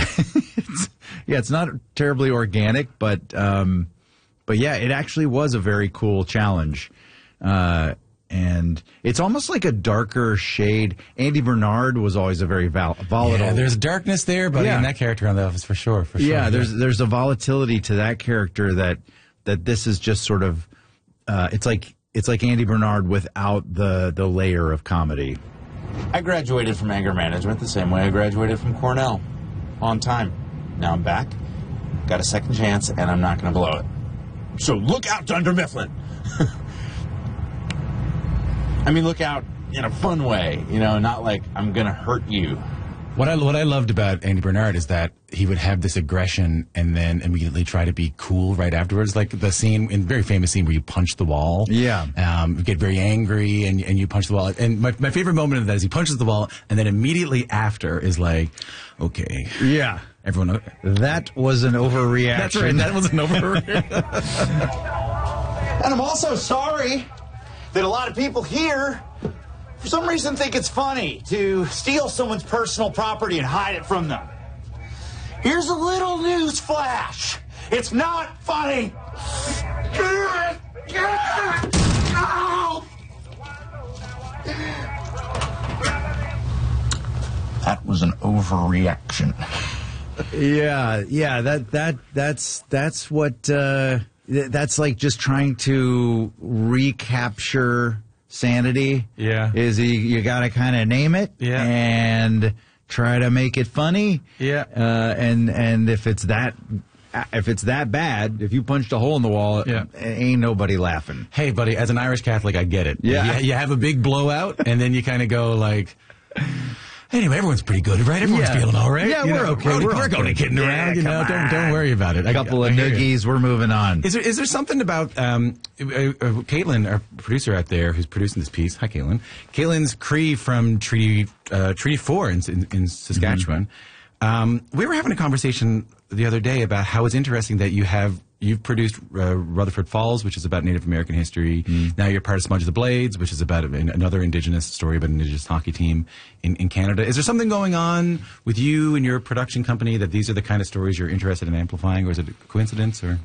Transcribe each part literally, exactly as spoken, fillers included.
it's, yeah, it's not terribly organic, but um, but yeah, it actually was a very cool challenge. Uh, and it's almost like a darker shade. Andy Bernard was always a very vol- volatile. Yeah, there's darkness there, but yeah. in that character on The Office, for sure. For sure. Yeah, there's there's a volatility to that character that that this is just sort of. Uh, it's like it's like Andy Bernard without the the layer of comedy. I graduated from anger management the same way I graduated from Cornell, on time. Now I'm back, got a second chance, and I'm not going to blow it. So look out, Dunder Mifflin. I mean, look out in a fun way, you know, not like I'm going to hurt you. What I what I loved about Andy Bernard is that he would have this aggression and then immediately try to be cool right afterwards. Like the scene, in very famous scene where you punch the wall. Yeah. Um, you get very angry and and you punch the wall. And my my favorite moment of that is he punches the wall and then immediately after is like, okay. Yeah. Everyone. That was an overreaction. That's right. That was an overreaction. And I'm also sorry that a lot of people here, for some reason, think it's funny to steal someone's personal property and hide it from them. Here's a little news flash. It's not funny. That was an overreaction. Yeah, yeah, that that that's that's what uh, that's like just trying to recapture sanity. Yeah. Is you, you got to kind of name it yeah. and try to make it funny. Yeah. Uh, and and if it's that if it's that bad, if you punched a hole in the wall, yeah. ain't nobody laughing. Hey, buddy, as an Irish Catholic, I get it. Yeah. You, you have a big blowout, and then you kind of go like, anyway, everyone's pretty good, right? Everyone's yeah. feeling all right. Yeah, you we're know, okay. We're, We're, we're okay. going to kidding yeah, around. You know, don't, don't worry about it. A couple I, of I noogies, we're moving on. Is there is there something about um, uh, uh, Caitlin, our producer out there, who's producing this piece? Hi, Caitlin. Caitlin's Cree from Treaty uh, Treaty Four in, in, in Saskatchewan. Mm-hmm. Um, we were having a conversation the other day about how it's interesting that you have. You've produced uh, Rutherford Falls, which is about Native American history. Mm. Now you're part of Smudge of the Blades, which is about an, another Indigenous story about an Indigenous hockey team in, in Canada. Is there something going on with you and your production company that these are the kind of stories you're interested in amplifying, or is it a coincidence? Or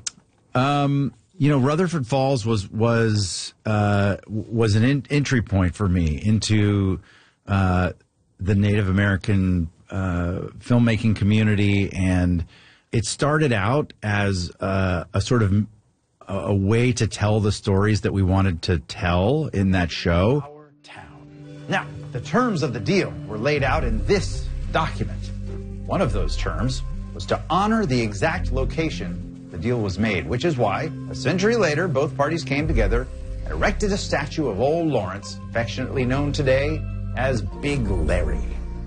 um, you know, Rutherford Falls was was uh, was an in, entry point for me into uh, the Native American uh, filmmaking community, and it started out as uh, a sort of a, a way to tell the stories that we wanted to tell in that show. Our town. Now, the terms of the deal were laid out in this document. One of those terms was to honor the exact location the deal was made, which is why, a century later, both parties came together and erected a statue of old Lawrence, affectionately known today as Big Larry.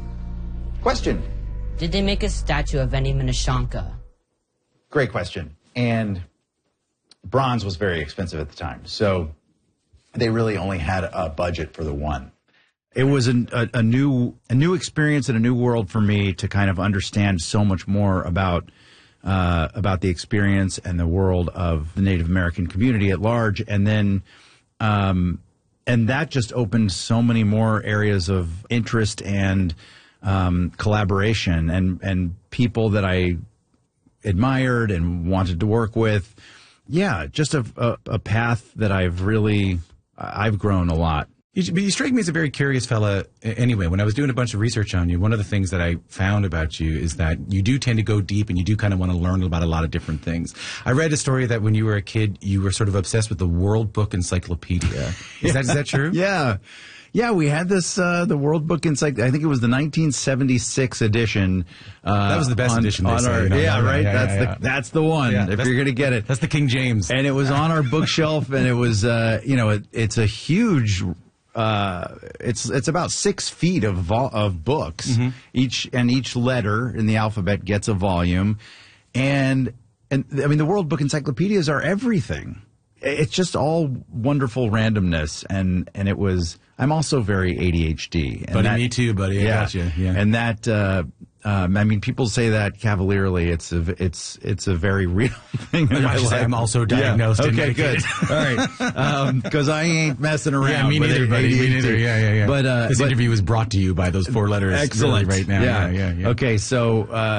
Question. Did they make a statue of any Minneshanka? Great question. And bronze was very expensive at the time, so they really only had a budget for the one. It was an, a, a new a new experience and a new world for me to kind of understand so much more about uh, about the experience and the world of the Native American community at large, and then um, and that just opened so many more areas of interest and Um, collaboration and, and people that I admired and wanted to work with. Yeah, just a, a, a path that I've really, I've grown a lot. You, but you strike me as a very curious fella anyway. When I was doing a bunch of research on you, one of the things that I found about you is that you do tend to go deep and you do kind of want to learn about a lot of different things. I read a story that when you were a kid, you were sort of obsessed with the World Book Encyclopedia. Is, yeah. that, is that true? Yeah. Yeah, we had this, uh, the World Book Encyclopedia, I think it was the nineteen seventy-six edition. Uh, that was the best on, edition, on they say. Our, You know, yeah, yeah, right? yeah, that's, yeah, the, yeah. that's the one, yeah, if you're going to get it. That's the King James. And it was on our bookshelf, and it was, uh, you know, it, it's a huge, uh, it's it's about six feet of vol- of books. Mm-hmm. Each and each letter in the alphabet gets a volume. And, and I mean, the World Book Encyclopedias are everything. It's just all wonderful randomness, and, and it was. I'm also very A D H D. And buddy, that, me too, buddy. I yeah, got you. Yeah. And that, uh, um, I mean, people say that cavalierly. It's a, it's, it's a very real thing in my life. I'm also diagnosed. Yeah. And okay, good. All right, because um, I ain't messing around. Yeah, me neither, buddy. Me neither. Yeah, yeah, yeah. But uh, this but, interview was brought to you by those four letters. Excellent. Right now. Yeah, yeah, yeah. yeah. Okay, so. Uh,